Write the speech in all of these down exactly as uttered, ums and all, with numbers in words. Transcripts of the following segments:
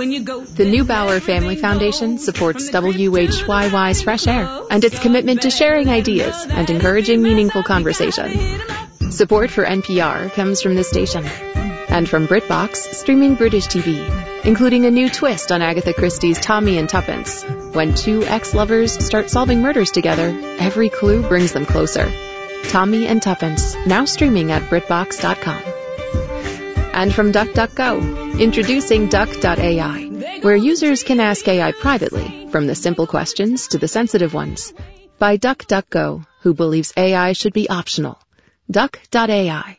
when you go. The Neubauer Family Foundation supports W H Y Y's Fresh Air and its commitment to sharing ideas and encouraging meaningful conversation. Support for N P R comes from this station and from BritBox, streaming British T V, including a new twist on Agatha Christie's Tommy and Tuppence. When two ex-lovers start solving murders together, every clue brings them closer. Tommy and Tuppence, now streaming at BritBox dot com. And from DuckDuckGo, introducing Duck dot A I, where users can ask A I privately, from the simple questions to the sensitive ones. By DuckDuckGo, who believes A I should be optional. Duck dot A I.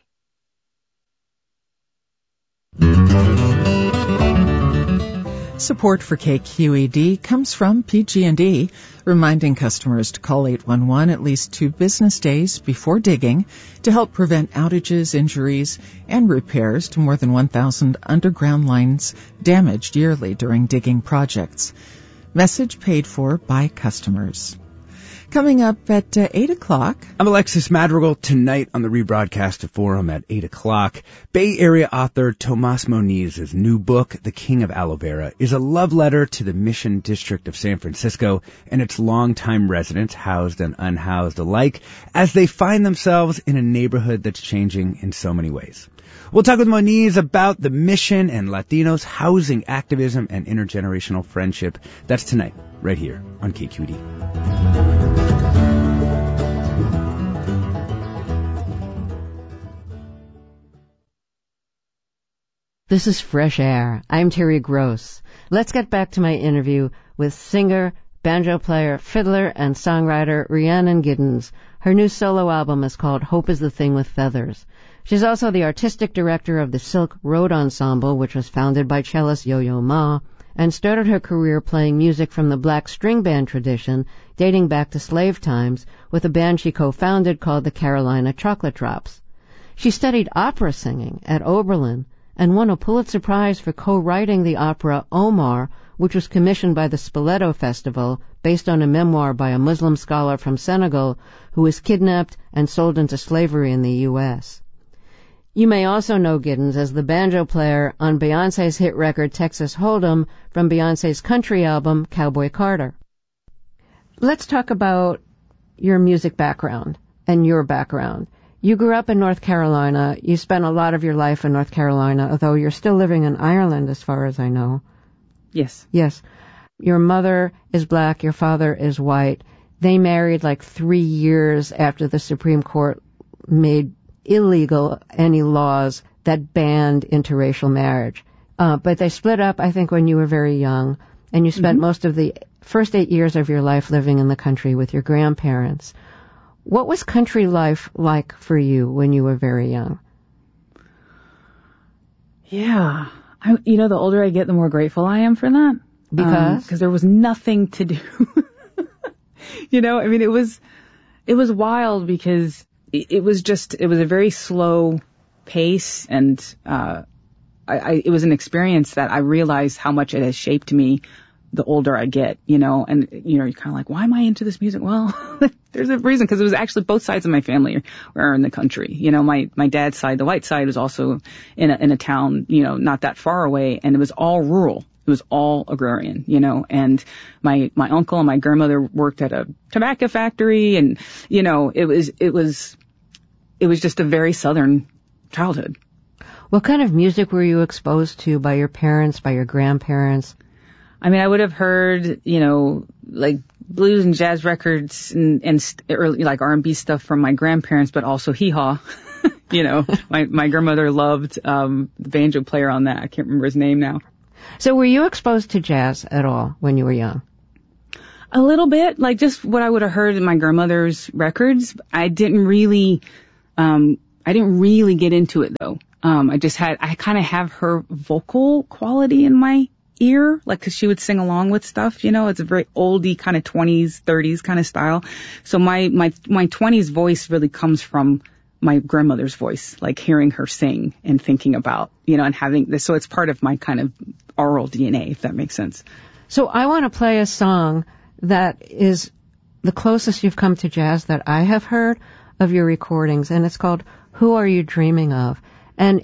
Support for K Q E D comes from P G and E, reminding customers to call eight one one at least two business days before digging to help prevent outages, injuries, and repairs to more than one thousand underground lines damaged yearly during digging projects. Message paid for by customers. Coming up at uh, eight o'clock. I'm Alexis Madrigal. Tonight on the rebroadcast of Forum at eight o'clock, Bay Area author Tomas Moniz's new book, The King of Aloe Vera, is a love letter to the Mission District of San Francisco and its longtime residents, housed and unhoused alike, as they find themselves in a neighborhood that's changing in so many ways. We'll talk with Moniz about the mission and Latinos, housing activism, and intergenerational friendship. That's tonight, right here on K Q E D. This is Fresh Air. I'm Terry Gross. Let's get back to my interview with singer, banjo player, fiddler, and songwriter Rhiannon Giddens. Her new solo album is called Hope is the Thing with Feathers. She's also the artistic director of the Silk Road Ensemble, which was founded by cellist Yo-Yo Ma, and started her career playing music from the black string band tradition dating back to slave times with a band she co-founded called the Carolina Chocolate Drops. She studied opera singing at Oberlin and won a Pulitzer Prize for co-writing the opera Omar, which was commissioned by the Spoleto Festival based on a memoir by a Muslim scholar from Senegal who was kidnapped and sold into slavery in the U S You may also know Giddens as the banjo player on Beyoncé's hit record Texas Hold'em from Beyoncé's country album Cowboy Carter. Let's talk about your music background and your background. You grew up in North Carolina. You spent a lot of your life in North Carolina, although you're still living in Ireland as far as I know. Yes. Yes. Your mother is black, your father is white. They married like three years after the Supreme Court made illegal any laws that banned interracial marriage. Uh, but they split up, I think, when you were very young, and you spent mm-hmm. most of the first eight years of your life living in the country with your grandparents. What was country life like for you when you were very young? Yeah. I, you know, the older I get, the more grateful I am for that. Because? Because um, there was nothing to do. You know, I mean, it was, it was wild because it, it was just, it was a very slow pace, and uh, I, I, it was an experience that I realized how much it has shaped me the older I get, you know, and, you know, you're kind of like, why am I into this music? Well, there's a reason, because it was actually both sides of my family were in the country. You know, my, my dad's side, the white side, was also in a, in a town, you know, not that far away, and it was all rural. It was all agrarian, you know, and my, my uncle and my grandmother worked at a tobacco factory, and, you know, it was, it was, it was just a very southern childhood. What kind of music were you exposed to by your parents, by your grandparents? I mean, I would have heard, you know, like blues and jazz records and, and early, like R and B stuff from my grandparents, but also hee-haw. You know, my, my grandmother loved um, the banjo player on that. I can't remember his name now. So were you exposed to jazz at all when you were young? A little bit, like just what I would have heard in my grandmother's records. I didn't really, um, I didn't really get into it though. Um, I just had, I kind of have her vocal quality in my ear, like, cause she would sing along with stuff, you know, it's a very oldie kind of twenties, thirties kind of style. So my, my, my twenties voice really comes from my grandmother's voice, like hearing her sing and thinking about, you know, and having this. So it's part of my kind of oral D N A, if that makes sense. So I want to play a song that is the closest you've come to jazz that I have heard of your recordings, and it's called Who Are You Dreaming Of? And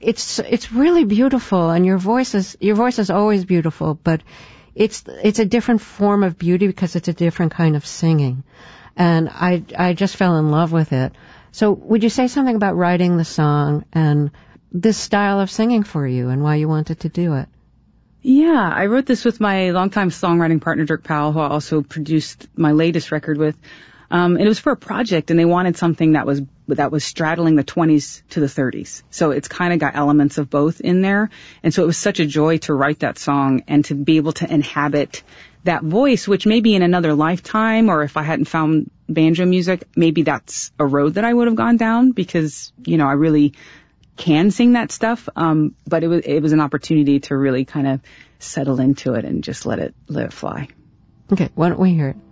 it's it's really beautiful, and your voice is your voice is always beautiful, but it's it's a different form of beauty because it's a different kind of singing, and I I just fell in love with it. So would you say something about writing the song and this style of singing for you and why you wanted to do it? Yeah, I wrote this with my longtime songwriting partner Dirk Powell, who I also produced my latest record with. Um, and it was for a project, and they wanted something that was that was straddling the twenties to the thirties. So it's kind of got elements of both in there. And so it was such a joy to write that song and to be able to inhabit that voice, which maybe in another lifetime, or if I hadn't found banjo music, maybe that's a road that I would have gone down because, you know, I really can sing that stuff. Um, but it was it was an opportunity to really kind of settle into it and just let it let it fly. Okay, why don't we hear it?